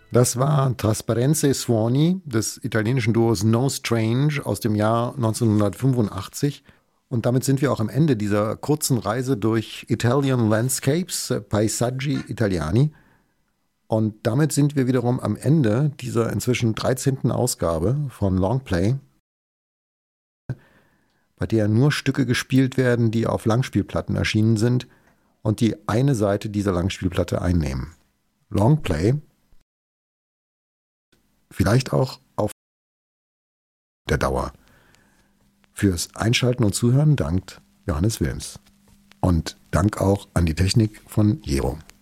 Das war Trasparenze Suoni des italienischen Duos No Strange aus dem Jahr 1985. Und damit sind wir auch am Ende dieser kurzen Reise durch Italian Landscapes, Paesaggi Italiani. Und damit sind wir wiederum am Ende dieser inzwischen 13. Ausgabe von Longplay, bei der nur Stücke gespielt werden, die auf Langspielplatten erschienen sind und die eine Seite dieser Langspielplatte einnehmen. Longplay, vielleicht auch auf der Dauer. Fürs Einschalten und Zuhören dankt Johannes Wilms. Und Dank auch an die Technik von Jero.